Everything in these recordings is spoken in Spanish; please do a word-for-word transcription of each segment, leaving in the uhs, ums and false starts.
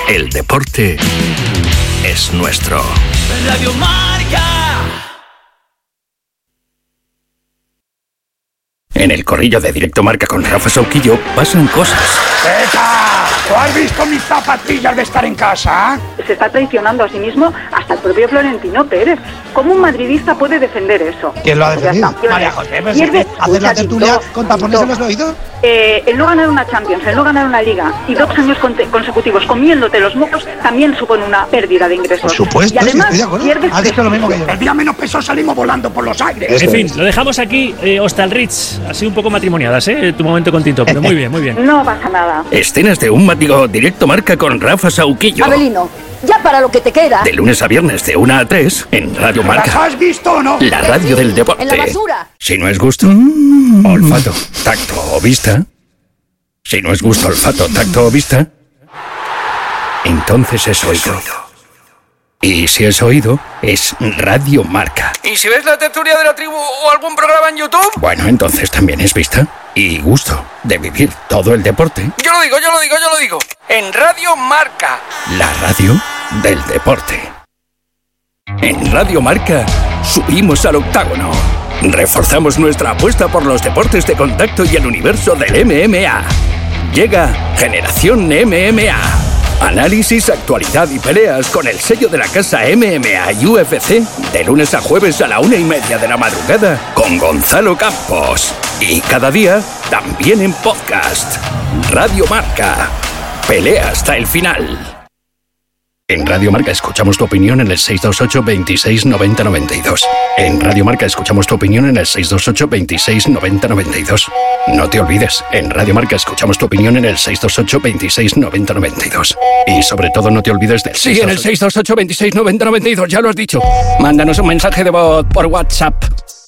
El deporte es nuestro. Radio Marca. En el corrillo de Directo Marca con Rafa Sauquillo pasan cosas. ¡Zeta! ¿Tú has visto mis zapatillas de estar en casa? Se está traicionando a sí mismo hasta el propio Florentino Pérez. ¿Cómo un madridista puede defender eso? ¿Quién lo ha defendido? Ya María José, pues, Pierde- ¿hacer la tertulia Tito, con tapones en los oídos? Eh, el no ganar una Champions, el no ganar una Liga y dos años conte- consecutivos comiéndote los mocos también supone una pérdida de ingresos. Por supuesto, y además, estoy de acuerdo. pierdes Has dicho lo mismo que yo. prestigio. El día menos peso salimos volando por los aires. En fin, lo dejamos aquí, eh, Hostalrich, así un poco matrimoniadas, ¿eh? Tu momento con Tito, pero muy bien, muy bien. No pasa nada. Escenas de un mático Directo Marca con Rafa Sauquillo. Abelino, ya para lo que te queda. De lunes a viernes de una a tres en Radio ¿Las Marca. has visto o no? La radio del deporte. En la basura. Si no es gusto, olfato, tacto o vista. Si no es gusto, olfato, tacto o vista, entonces es oído. Y si es oído, es Radio Marca. ¿Y si ves la tertulia de la tribu o algún programa en YouTube? Bueno, entonces también es vista y gusto de vivir todo el deporte. Yo lo digo, yo lo digo, yo lo digo. En Radio Marca. La radio del deporte. En Radio Marca subimos al octágono. Reforzamos nuestra apuesta por los deportes de contacto y el universo del M M A. Llega Generación M M A. Análisis, actualidad y peleas con el sello de la casa M M A y U F C de lunes a jueves a la una y media de la madrugada con Gonzalo Campos. Y cada día también en podcast. Radio Marca. Pelea hasta el final. En Radio Marca escuchamos tu opinión en el seis dos ocho, veintiséis, noventa, noventa y dos. En Radio Marca escuchamos tu opinión en el seis dos ocho, veintiséis, noventa, noventa y dos. No te olvides, en Radio Marca escuchamos tu opinión en el seis dos ocho, veintiséis, noventa, noventa y dos. Y sobre todo no te olvides del Sí, en el seis dos ocho, veintiséis, noventa, noventa y dos, ya lo has dicho. Mándanos un mensaje de voz por WhatsApp.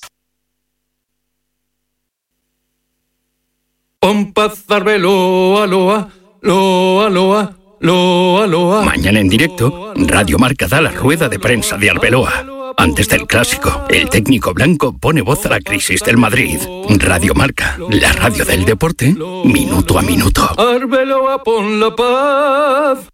Loa, loa, loa, loa, loa, loa. Mañana en directo, Radio Marca da la rueda de prensa de Arbeloa. Antes del clásico, el técnico blanco pone voz a la crisis del Madrid. Radio Marca, la radio del deporte, minuto a minuto. Arbeloa, pon la paz.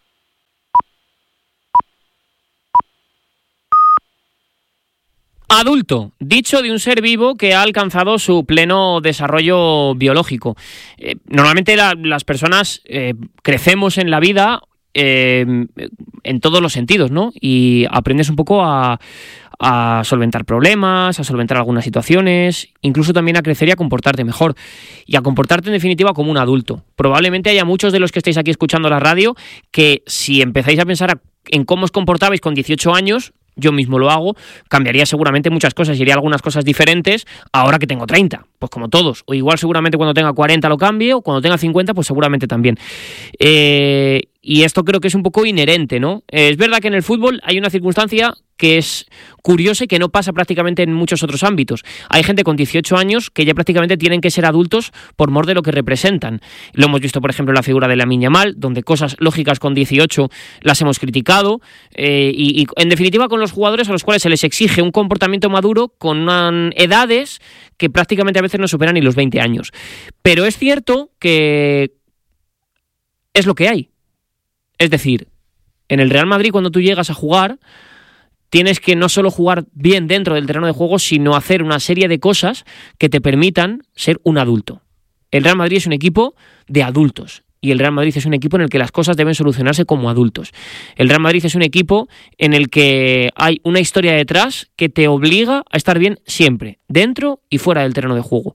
Adulto, dicho de un ser vivo que ha alcanzado su pleno desarrollo biológico. Eh, normalmente la, las personas eh, crecemos en la vida eh, en todos los sentidos, ¿no? Y aprendes un poco a, a solventar problemas, a solventar algunas situaciones, incluso también a crecer y a comportarte mejor. Y a comportarte en definitiva como un adulto. Probablemente haya muchos de los que estáis aquí escuchando la radio que si empezáis a pensar en cómo os comportabais con dieciocho años, yo mismo lo hago, cambiaría seguramente muchas cosas, y haría algunas cosas diferentes ahora que tengo treinta, pues como todos, o igual seguramente cuando tenga cuarenta lo cambie, o cuando tenga cincuenta pues seguramente también. Eh, y esto creo que es un poco inherente, ¿no? Eh, es verdad que en el fútbol hay una circunstancia que es curiosa y que no pasa prácticamente en muchos otros ámbitos. Hay gente con dieciocho años que ya prácticamente tienen que ser adultos por mor de lo que representan. Lo hemos visto, por ejemplo, en la figura de Lamine Yamal, donde cosas lógicas con dieciocho las hemos criticado, eh, y, y en definitiva con los jugadores a los cuales se les exige un comportamiento maduro con una, edades que prácticamente a veces no superan ni los veinte años. Pero es cierto que es lo que hay. Es decir, en el Real Madrid cuando tú llegas a jugar tienes que no solo jugar bien dentro del terreno de juego, sino hacer una serie de cosas que te permitan ser un adulto. El Real Madrid es un equipo de adultos y el Real Madrid es un equipo en el que las cosas deben solucionarse como adultos. El Real Madrid es un equipo en el que hay una historia detrás que te obliga a estar bien siempre, dentro y fuera del terreno de juego.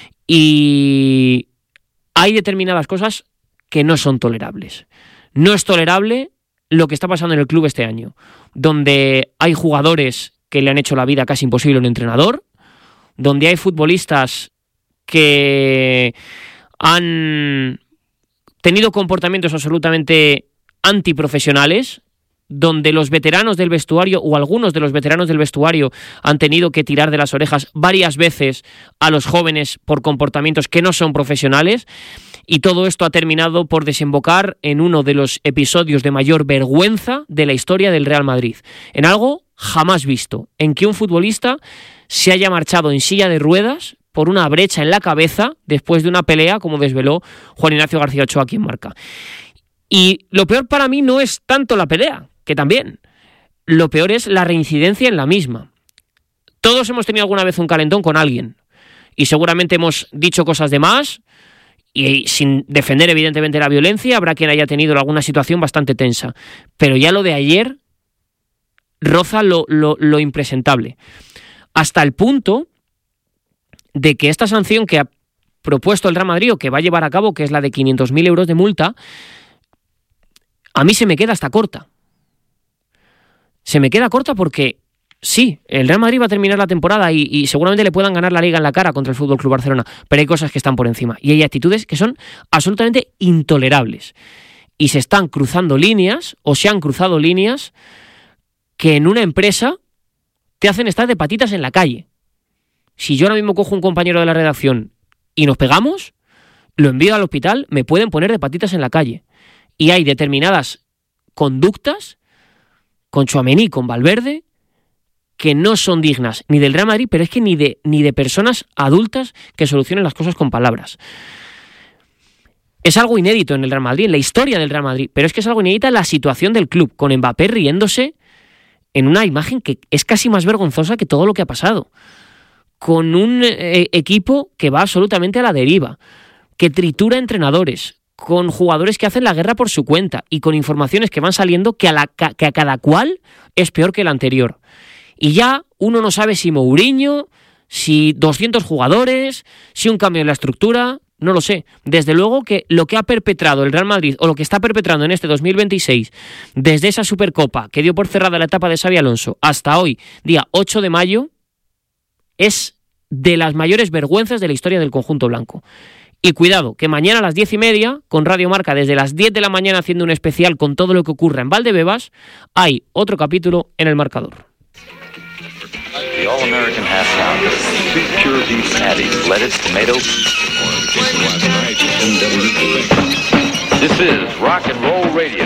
Y hay determinadas cosas que no son tolerables. No es tolerable lo que está pasando en el club este año, donde hay jugadores que le han hecho la vida casi imposible a un entrenador, donde hay futbolistas que han tenido comportamientos absolutamente antiprofesionales, donde los veteranos del vestuario o algunos de los veteranos del vestuario han tenido que tirar de las orejas varias veces a los jóvenes por comportamientos que no son profesionales. Y todo esto ha terminado por desembocar en uno de los episodios de mayor vergüenza de la historia del Real Madrid. En algo jamás visto, en que un futbolista se haya marchado en silla de ruedas por una brecha en la cabeza después de una pelea, como desveló Juan Ignacio García Ochoa aquí en Marca. Y lo peor para mí no es tanto la pelea, que también. Lo peor es la reincidencia en la misma. Todos hemos tenido alguna vez un calentón con alguien y seguramente hemos dicho cosas de más y sin defender evidentemente la violencia, habrá quien haya tenido alguna situación bastante tensa. Pero ya lo de ayer roza lo, lo, lo impresentable. Hasta el punto de que esta sanción que ha propuesto el Real Madrid o que va a llevar a cabo, que es la de quinientos mil euros de multa, a mí se me queda hasta corta. Se me queda corta porque sí, el Real Madrid va a terminar la temporada y, y seguramente le puedan ganar la Liga en la cara contra el F C Barcelona, pero hay cosas que están por encima y hay actitudes que son absolutamente intolerables y se están cruzando líneas o se han cruzado líneas que en una empresa te hacen estar de patitas en la calle. Si yo ahora mismo cojo un compañero de la redacción y nos pegamos, lo envío al hospital, me pueden poner de patitas en la calle. Y hay determinadas conductas con Tchouaméni, con Valverde, que no son dignas ni del Real Madrid, pero es que ni de, ni de personas adultas que solucionen las cosas con palabras. Es algo inédito en el Real Madrid, en la historia del Real Madrid, pero es que es algo inédito en la situación del club, con Mbappé riéndose en una imagen que es casi más vergonzosa que todo lo que ha pasado. Con un eh, equipo que va absolutamente a la deriva, que tritura entrenadores, con jugadores que hacen la guerra por su cuenta y con informaciones que van saliendo que a, la, que a cada cual es peor que el anterior. Y ya uno no sabe si Mourinho, si doscientos jugadores, si un cambio en la estructura, no lo sé. Desde luego que lo que ha perpetrado el Real Madrid o lo que está perpetrando en este dos mil veintiséis, desde esa Supercopa que dio por cerrada la etapa de Xabi Alonso hasta hoy, día ocho de mayo, es de las mayores vergüenzas de la historia del conjunto blanco. Y cuidado, que mañana a las diez y media, con Radio Marca, desde las diez de la mañana haciendo un especial con todo lo que ocurra en Valdebebas, hay otro capítulo en El Marcador. The All-American Half Pounder, sweet pure beef patty, lettuce, tomato. This is Rock and Roll Radio.